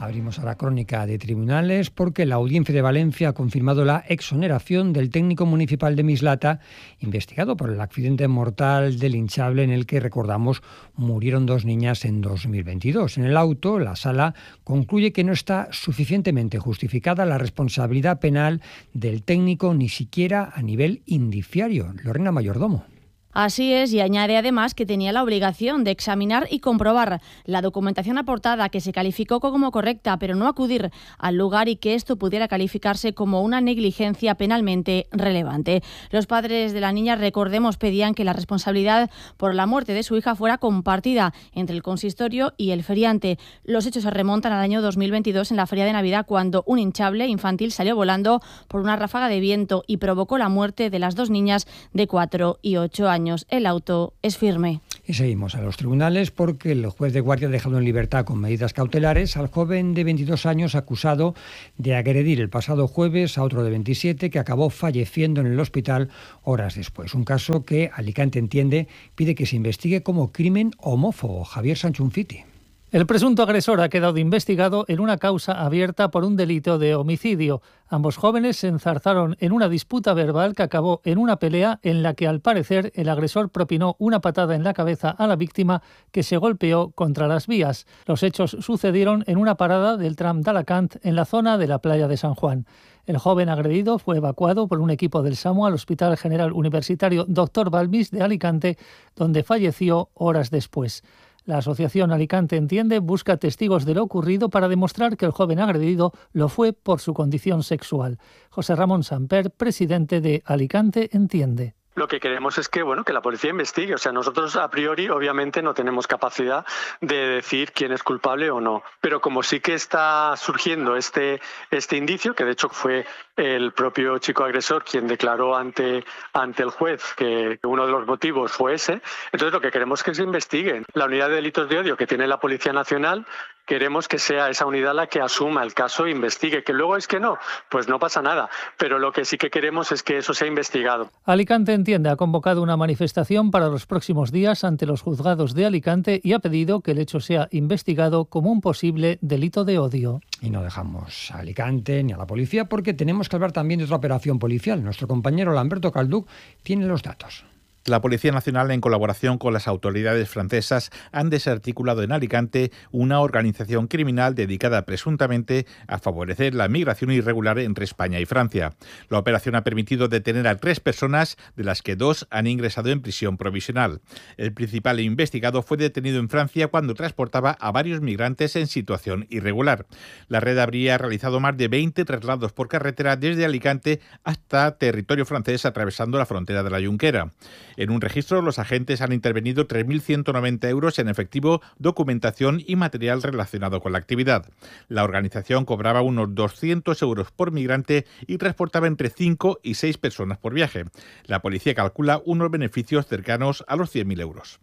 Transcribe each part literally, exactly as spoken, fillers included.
Abrimos a la crónica de tribunales porque la Audiencia de Valencia ha confirmado la exoneración del técnico municipal de Mislata, investigado por el accidente mortal del hinchable en el que, recordamos, murieron dos niñas en dos mil veintidós. En el auto, la sala concluye que no está suficientemente justificada la responsabilidad penal del técnico, ni siquiera a nivel indiciario. Lorena Mayordomo. Así es, y añade además que tenía la obligación de examinar y comprobar la documentación aportada, que se calificó como correcta, pero no acudir al lugar, y que esto pudiera calificarse como una negligencia penalmente relevante. Los padres de la niña, recordemos, pedían que la responsabilidad por la muerte de su hija fuera compartida entre el consistorio y el feriante. Los hechos se remontan al año dos mil veintidós, en la feria de Navidad, cuando un hinchable infantil salió volando por una ráfaga de viento y provocó la muerte de las dos niñas de cuatro y ocho años. El auto es firme. Y seguimos a los tribunales porque el juez de guardia ha dejado en libertad con medidas cautelares al joven de veintidós años acusado de agredir el pasado jueves a otro de veintisiete que acabó falleciendo en el hospital horas después. Un caso que Alicante Entiende pide que se investigue como crimen homófobo. Javier Sanchunfiti. El presunto agresor ha quedado investigado en una causa abierta por un delito de homicidio. Ambos jóvenes se enzarzaron en una disputa verbal que acabó en una pelea en la que, al parecer, el agresor propinó una patada en la cabeza a la víctima, que se golpeó contra las vías. Los hechos sucedieron en una parada del tram de Alacant, en la zona de la playa de San Juan. El joven agredido fue evacuado por un equipo del SAMU al Hospital General Universitario doctor Balmis de Alicante, donde falleció horas después. La asociación Alicante Entiende busca testigos de lo ocurrido para demostrar que el joven agredido lo fue por su condición sexual. José Ramón Samper, presidente de Alicante Entiende. Lo que queremos es que, bueno, que la policía investigue. O sea, nosotros a priori obviamente no tenemos capacidad de decir quién es culpable o no. Pero como sí que está surgiendo este, este indicio, que de hecho fue el propio chico agresor quien declaró ante, ante el juez que uno de los motivos fue ese, entonces lo que queremos es que se investigue. La unidad de delitos de odio que tiene la Policía Nacional, queremos que sea esa unidad la que asuma el caso e investigue. Que luego es que no, pues no pasa nada. Pero lo que sí que queremos es que eso sea investigado. Alicante Entiende ha convocado una manifestación para los próximos días ante los juzgados de Alicante y ha pedido que el hecho sea investigado como un posible delito de odio. Y no dejamos a Alicante ni a la policía porque tenemos que hablar también de otra operación policial. Nuestro compañero Lamberto Calduc tiene los datos. La Policía Nacional, en colaboración con las autoridades francesas, han desarticulado en Alicante una organización criminal dedicada presuntamente a favorecer la migración irregular entre España y Francia. La operación ha permitido detener a tres personas, de las que dos han ingresado en prisión provisional. El principal investigado fue detenido en Francia cuando transportaba a varios migrantes en situación irregular. La red habría realizado más de veinte traslados por carretera desde Alicante hasta territorio francés, atravesando la frontera de la Junquera. En un registro, los agentes han intervenido tres mil ciento noventa euros en efectivo, documentación y material relacionado con la actividad. La organización cobraba unos doscientos euros por migrante y transportaba entre cinco y seis personas por viaje. La policía calcula unos beneficios cercanos a los cien mil euros.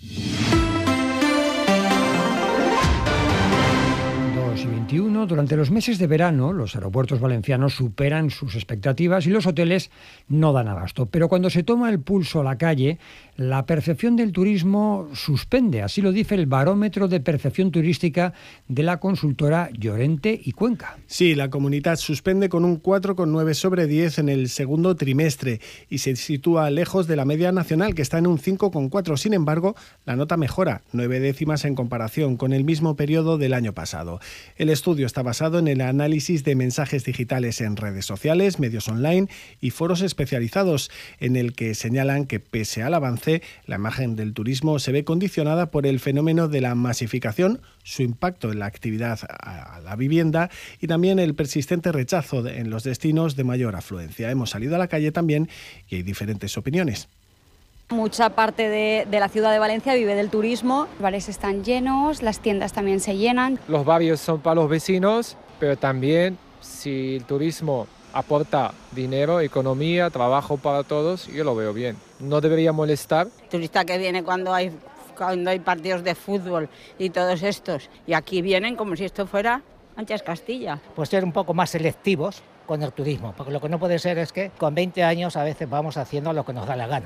dos y veintiuno. Durante los meses de verano, los aeropuertos valencianos superan sus expectativas y los hoteles no dan abasto. Pero cuando se toma el pulso a la calle, la percepción del turismo suspende. Así lo dice el barómetro de percepción turística de la consultora Llorente y Cuenca. Sí, la Comunitat suspende con un cuatro coma nueve sobre diez en el segundo trimestre y se sitúa lejos de la media nacional, que está en un cinco coma cuatro. Sin embargo, la nota mejora, nueve décimas en comparación con el mismo periodo del año pasado. El estudio está basado en el análisis de mensajes digitales en redes sociales, medios online y foros especializados, en el que señalan que, pese al avance, la imagen del turismo se ve condicionada por el fenómeno de la masificación, su impacto en la actividad a la vivienda y también el persistente rechazo de, en los destinos de mayor afluencia. Hemos salido a la calle también y hay diferentes opiniones. Mucha parte de, de la ciudad de Valencia vive del turismo. Los bares están llenos, las tiendas también se llenan. Los barrios son para los vecinos, pero también si el turismo aporta dinero, economía, trabajo para todos, yo lo veo bien. No debería molestar. El turista que viene cuando hay, cuando hay partidos de fútbol y todos estos, y aquí vienen como si esto fuera Anchas Castilla. Pues ser un poco más selectivos con el turismo, porque lo que no puede ser es que con veinte años a veces vamos haciendo lo que nos da la gana.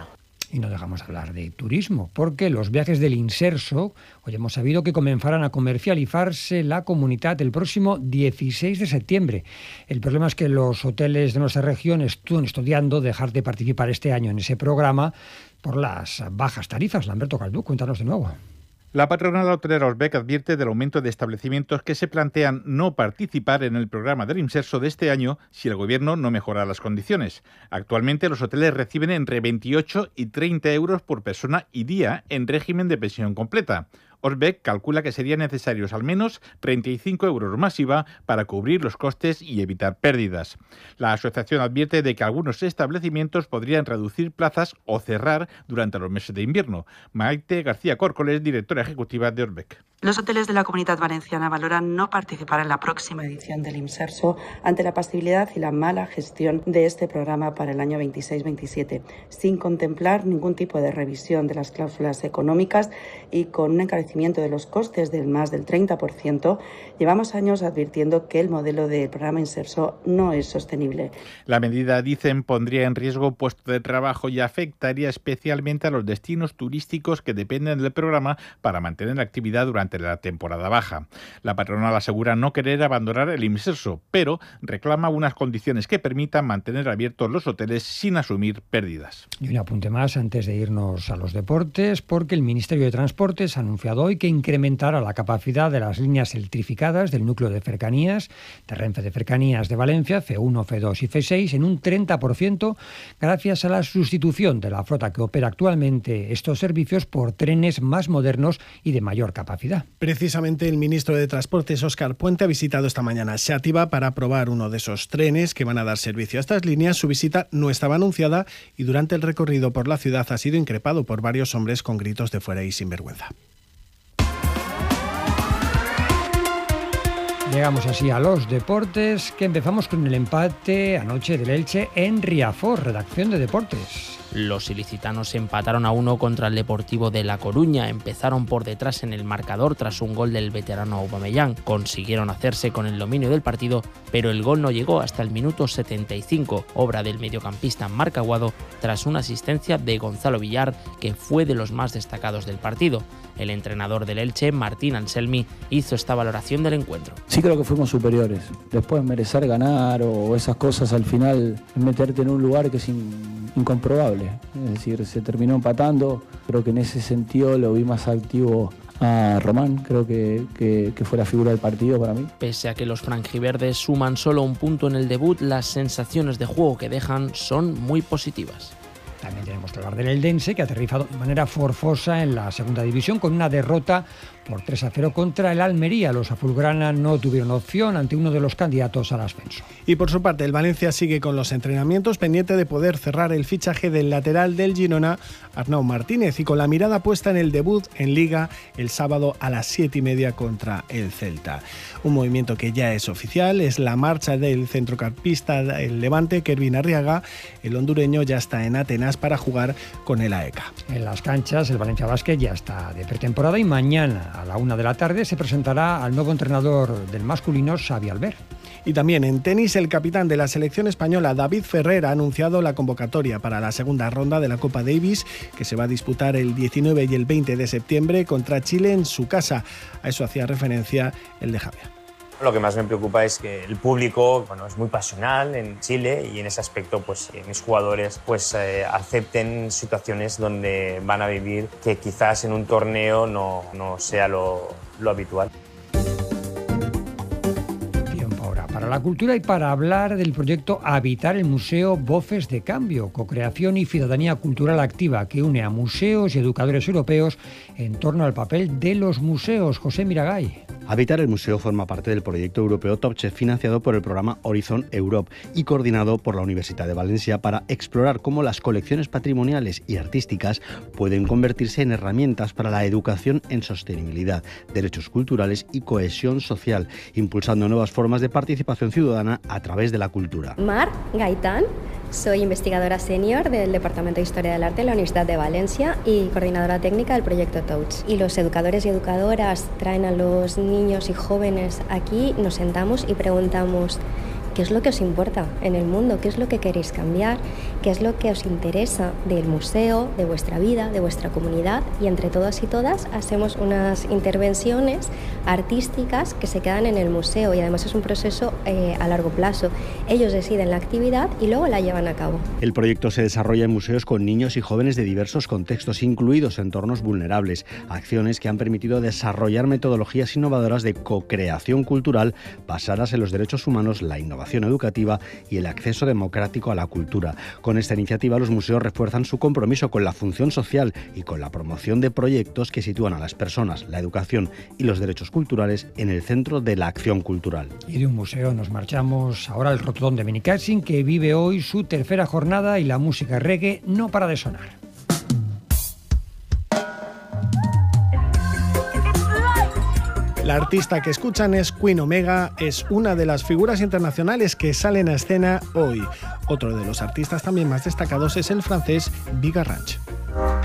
Y no dejamos de hablar de turismo, porque los viajes del Inserso, hoy hemos sabido que comenzarán a comercializarse la comunidad el próximo dieciséis de septiembre. El problema es que los hoteles de nuestra región están estudiando dejar de participar este año en ese programa por las bajas tarifas. Lamberto Caldú, cuéntanos de nuevo. La patronal hotelera Orbec advierte del aumento de establecimientos que se plantean no participar en el programa del Inserso de este año si el gobierno no mejora las condiciones. Actualmente los hoteles reciben entre veintiocho y treinta euros por persona y día en régimen de pensión completa. Orbec calcula que serían necesarios al menos treinta y cinco euros más I V A para cubrir los costes y evitar pérdidas. La asociación advierte de que algunos establecimientos podrían reducir plazas o cerrar durante los meses de invierno. Maite García Córcoles, directora ejecutiva de Orbec. Los hoteles de la Comunidad Valenciana valoran no participar en la próxima edición del Inserso ante la pasibilidad y la mala gestión de este programa para el año veintiséis veintisiete, sin contemplar ningún tipo de revisión de las cláusulas económicas y con un encarecimiento de los costes del más del treinta por ciento. Llevamos años advirtiendo que el modelo del programa Inserso no es sostenible. La medida, dicen, pondría en riesgo puestos de trabajo y afectaría especialmente a los destinos turísticos que dependen del programa para mantener la actividad durante la temporada baja. La patronal asegura no querer abandonar el Inserso, pero reclama unas condiciones que permitan mantener abiertos los hoteles sin asumir pérdidas. Y un apunte más antes de irnos a los deportes, porque el Ministerio de Transportes ha anunciado hoy que incrementará la capacidad de las líneas electrificadas del núcleo de cercanías de Renfe de Cercanías de Valencia, C uno, C dos y C seis, en un treinta por ciento gracias a la sustitución de la flota que opera actualmente estos servicios por trenes más modernos y de mayor capacidad. Precisamente el ministro de Transportes, Óscar Puente, ha visitado esta mañana Xàtiva para probar uno de esos trenes que van a dar servicio a estas líneas. Su visita no estaba anunciada y durante el recorrido por la ciudad ha sido increpado por varios hombres con gritos de fuera y sinvergüenza. Llegamos así a los deportes, que empezamos con el empate anoche del Elche en Riazor, redacción de deportes. Los ilicitanos empataron a uno contra el Deportivo de La Coruña. Empezaron por detrás en el marcador tras un gol del veterano Aubameyang. Consiguieron hacerse con el dominio del partido, pero el gol no llegó hasta el minuto setenta y cinco, obra del mediocampista Marc Aguado, tras una asistencia de Gonzalo Villar, que fue de los más destacados del partido. El entrenador del Elche, Martín Anselmi, hizo esta valoración del encuentro. Sí creo que fuimos superiores. Después merecer ganar o esas cosas al final, meterte en un lugar que es in, incomprobable. Es decir, se terminó empatando. Creo que en ese sentido lo vi más activo a Román. Creo que, que, que fue la figura del partido para mí. Pese a que los franjiverdes suman solo un punto en el debut, las sensaciones de juego que dejan son muy positivas. También tenemos que hablar del Eldense, que ha aterrizado de manera forzosa en la segunda división con una derrota por tres a cero contra el Almería. Los azulgrana no tuvieron opción ante uno de los candidatos al ascenso. Y por su parte, el Valencia sigue con los entrenamientos, pendiente de poder cerrar el fichaje del lateral del Girona, Arnau Martínez, y con la mirada puesta en el debut en Liga el sábado a las siete y media contra el Celta. Un movimiento que ya es oficial, es la marcha del centrocampista del Levante, Kervin Arriaga. El hondureño ya está en Atenas para jugar con el A E C A. En las canchas, el Valencia Basket ya está de pretemporada y mañana a la una de la tarde se presentará al nuevo entrenador del masculino, Xavi Albert. Y también en tenis, el capitán de la selección española, David Ferrer, ha anunciado la convocatoria para la segunda ronda de la Copa Davis, que se va a disputar el diecinueve y el veinte de septiembre contra Chile en su casa. A eso hacía referencia el de Javier. Lo que más me preocupa es que el público, bueno, es muy pasional en Chile y en ese aspecto pues mis jugadores pues eh, acepten situaciones donde van a vivir que quizás en un torneo no, no sea lo, lo habitual. Para la cultura y para hablar del proyecto Habitar el Museo Voces de Cambio, co-creación y ciudadanía cultural activa que une a museos y educadores europeos en torno al papel de los museos. José Miragay. Habitar el Museo forma parte del proyecto europeo Top Chef financiado por el programa Horizon Europe y coordinado por la Universidad de Valencia para explorar cómo las colecciones patrimoniales y artísticas pueden convertirse en herramientas para la educación en sostenibilidad, derechos culturales y cohesión social, impulsando nuevas formas de participación ciudadana a través de la cultura. Mar Gaitán, soy investigadora senior del Departamento de Historia del Arte de la Universidad de Valencia y coordinadora técnica del proyecto Touch. Y los educadores y educadoras traen a los niños y jóvenes aquí, nos sentamos y preguntamos qué es lo que os importa en el mundo, qué es lo que queréis cambiar, qué es lo que os interesa del museo, de vuestra vida, de vuestra comunidad, y entre todas y todas hacemos unas intervenciones artísticas que se quedan en el museo, y además es un proceso eh, a largo plazo. Ellos deciden la actividad y luego la llevan a cabo. El proyecto se desarrolla en museos con niños y jóvenes de diversos contextos, incluidos entornos vulnerables, acciones que han permitido desarrollar metodologías innovadoras de co-creación cultural basadas en los derechos humanos, la innovación educativa y el acceso democrático a la cultura. Con esta iniciativa, los museos refuerzan su compromiso con la función social y con la promoción de proyectos que sitúan a las personas, la educación y los derechos culturales en el centro de la acción cultural. Y de un museo nos marchamos ahora al Rotodom de Benicàssim, que vive hoy su tercera jornada y la música reggae no para de sonar. La artista que escuchan es Queen Omega, es una de las figuras internacionales que salen a escena hoy. Otro de los artistas también más destacados es el francés Biga Ranch.